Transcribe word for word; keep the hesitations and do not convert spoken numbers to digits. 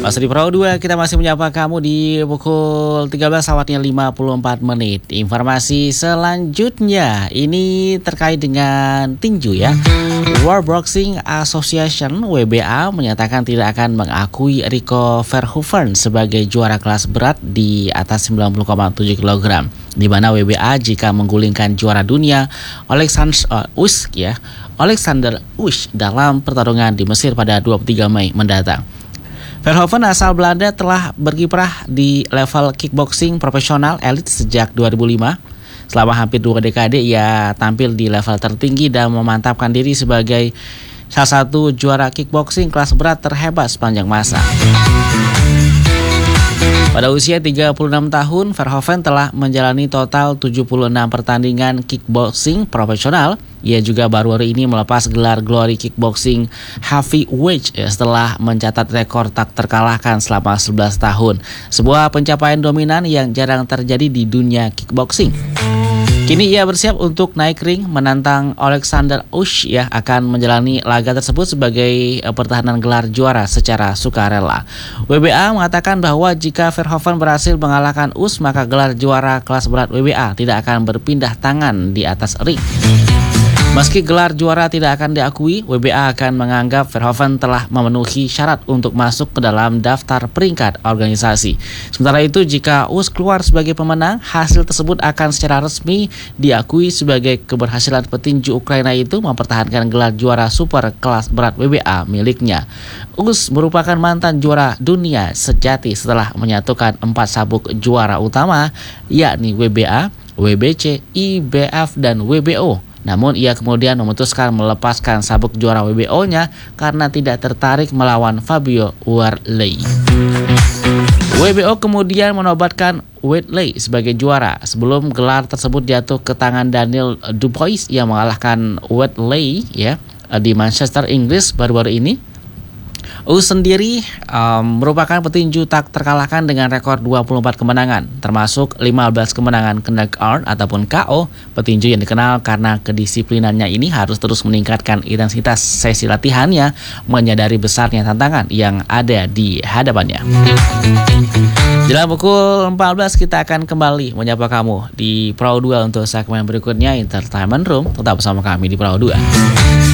Pas di Pro dua kita masih menyapa kamu di pukul tiga belas lewatnya lima puluh empat menit. Informasi selanjutnya ini terkait dengan tinju ya. World Boxing Association W B A menyatakan tidak akan mengakui Rico Verhoeven sebagai juara kelas berat di atas sembilan puluh koma tujuh kilogram. Di mana W B A jika menggulingkan juara dunia Alexander uh, Usyk ya, Alexander Usyk dalam pertarungan di Mesir pada dua puluh tiga Mei mendatang. Verhoeven asal Belanda telah berkiprah di level kickboxing profesional elit sejak dua ribu lima. Selama hampir dua dekade ia tampil di level tertinggi dan memantapkan diri sebagai salah satu juara kickboxing kelas berat terhebat sepanjang masa. Pada usia tiga puluh enam tahun, Verhoeven telah menjalani total tujuh puluh enam pertandingan kickboxing profesional. Ia juga baru hari ini melepas gelar Glory Kickboxing Heavyweight setelah mencatat rekor tak terkalahkan selama sebelas tahun. Sebuah pencapaian dominan yang jarang terjadi di dunia kickboxing. Kini ia bersiap untuk naik ring menantang Alexander Usyk ya, akan menjalani laga tersebut sebagai pertahanan gelar juara secara sukarela. W B A mengatakan bahwa jika Verhoeven berhasil mengalahkan Usyk, maka gelar juara kelas berat W B A tidak akan berpindah tangan di atas ring. Meski gelar juara tidak akan diakui, W B A akan menganggap Verhoeven telah memenuhi syarat untuk masuk ke dalam daftar peringkat organisasi. Sementara itu, jika Usyk keluar sebagai pemenang, hasil tersebut akan secara resmi diakui sebagai keberhasilan petinju Ukraina itu mempertahankan gelar juara super kelas berat W B A miliknya. Usyk merupakan mantan juara dunia sejati setelah menyatukan empat sabuk juara utama, yakni W B A, W B C, I B F, dan W B O. Namun ia kemudian memutuskan melepaskan sabuk juara W B O-nya karena tidak tertarik melawan Fabio Wardley. W B O kemudian menobatkan Wardley sebagai juara sebelum gelar tersebut jatuh ke tangan Daniel Dubois yang mengalahkan Wardley ya di Manchester, Inggris baru-baru ini. Usyk sendiri um, merupakan petinju tak terkalahkan dengan rekor dua puluh empat kemenangan, termasuk lima belas kemenangan knockout ataupun K O. Petinju yang dikenal karena kedisiplinannya ini harus terus meningkatkan intensitas sesi latihannya, menyadari besarnya tantangan yang ada di hadapannya. Jelang pukul empat belas kita akan kembali menyapa kamu di Pro dua untuk segmen berikutnya Entertainment Room. Tetap bersama kami di Pro dua.